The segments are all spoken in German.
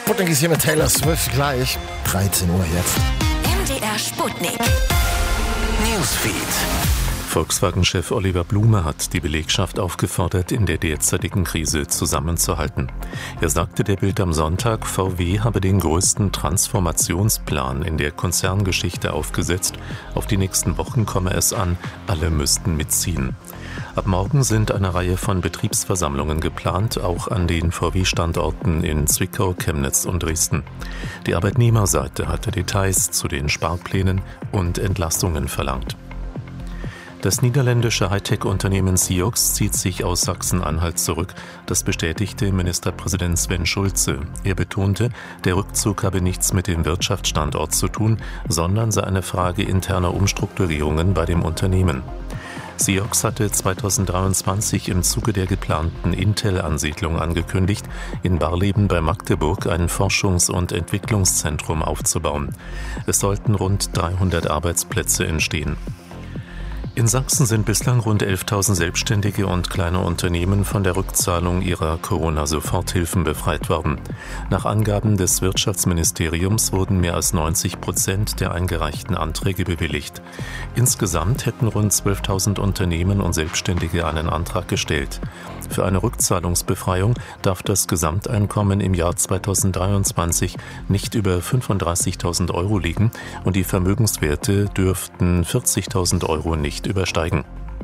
Sputnik ist hier mit Taylor Swift gleich. 13 Uhr jetzt. MDR Sputnik. Newsfeed. Volkswagen-Chef Oliver Blume hat die Belegschaft aufgefordert, in der derzeitigen Krise zusammenzuhalten. Er sagte der Bild am Sonntag, VW habe den größten Transformationsplan in der Konzerngeschichte aufgesetzt. Auf die nächsten Wochen komme es an, alle müssten mitziehen. Ab morgen sind eine Reihe von Betriebsversammlungen geplant, auch an den VW-Standorten in Zwickau, Chemnitz und Dresden. Die Arbeitnehmerseite hatte Details zu den Sparplänen und Entlassungen verlangt. Das niederländische Hightech-Unternehmen Siox zieht sich aus Sachsen-Anhalt zurück. Das bestätigte Ministerpräsident Sven Schulze. Er betonte, der Rückzug habe nichts mit dem Wirtschaftsstandort zu tun, sondern sei eine Frage interner Umstrukturierungen bei dem Unternehmen. Siox hatte 2023 im Zuge der geplanten Intel-Ansiedlung angekündigt, in Barleben bei Magdeburg ein Forschungs- und Entwicklungszentrum aufzubauen. Es sollten rund 300 Arbeitsplätze entstehen. In Sachsen sind bislang rund 11.000 Selbstständige und kleine Unternehmen von der Rückzahlung ihrer Corona-Soforthilfen befreit worden. Nach Angaben des Wirtschaftsministeriums wurden mehr als 90% der eingereichten Anträge bewilligt. Insgesamt hätten rund 12.000 Unternehmen und Selbstständige einen Antrag gestellt. Für eine Rückzahlungsbefreiung darf das Gesamteinkommen im Jahr 2023 nicht über 35.000 Euro liegen und die Vermögenswerte dürften 40.000 Euro nicht übersteigen.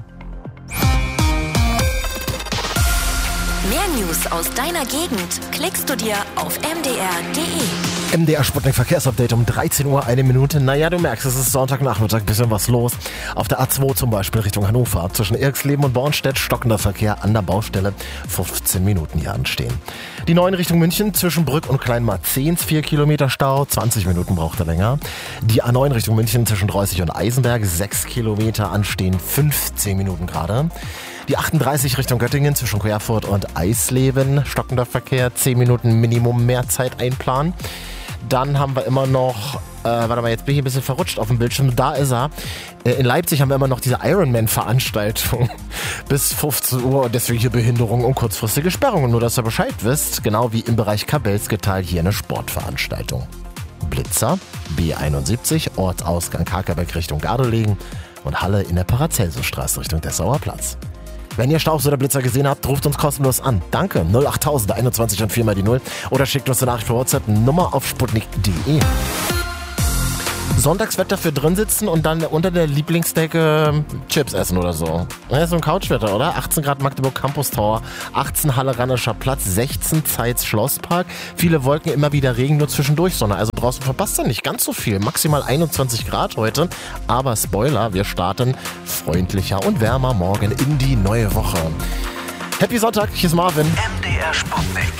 Mehr News aus deiner Gegend klickst du dir auf mdr.de. MDR Sputnik Verkehrsupdate um 13 Uhr, 1 Minute. Naja, du merkst, es ist Sonntagnachmittag, bisschen was los. Auf der A2 zum Beispiel Richtung Hannover. Zwischen Irxleben und Bornstedt stockender Verkehr an der Baustelle. 15 Minuten hier anstehen. Die 9 Richtung München zwischen Brück und Kleinmarzens 4 Kilometer Stau. 20 Minuten braucht er länger. Die A9 Richtung München zwischen Dreußig und Eisenberg 6 Kilometer anstehen. 15 Minuten gerade. Die 38 Richtung Göttingen zwischen Querfurt und Eisleben. Stockender Verkehr. 10 Minuten Minimum mehr Zeit einplanen. Dann haben wir immer noch, jetzt bin ich ein bisschen verrutscht auf dem Bildschirm, da ist er. In Leipzig haben wir immer noch diese Ironman-Veranstaltung bis 15 Uhr und deswegen hier Behinderungen und kurzfristige Sperrungen. Nur, dass ihr Bescheid wisst, genau wie im Bereich Kabelsgetal hier eine Sportveranstaltung. Blitzer, B71, Ortsausgang Karkerbeck Richtung Gardelegen und Halle in der Paracelsusstraße Richtung Dessauer Platz. Wenn ihr Staubs oder Blitzer gesehen habt, ruft uns kostenlos an. Danke, 08000 21 und 4 mal die 0 oder schickt uns eine Nachricht per WhatsApp, Nummer auf sputnik.de. Sonntagswetter für drin sitzen und dann unter der Lieblingsdecke Chips essen oder so. Das ist so ein Couchwetter, oder? 18 Grad Magdeburg Campus Tower, 18 Halle Rannischer Platz, 16 Zeitz Schlosspark. Viele Wolken, immer wieder Regen, nur zwischendurch Sonne. Also draußen verpasst ihr nicht ganz so viel. Maximal 21 Grad heute. Aber Spoiler, wir starten freundlicher und wärmer morgen in die neue Woche. Happy Sonntag, hier ist Marvin. MDR Sputnik.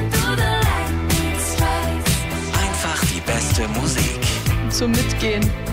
Einfach die beste Musik. Zum Mitgehen.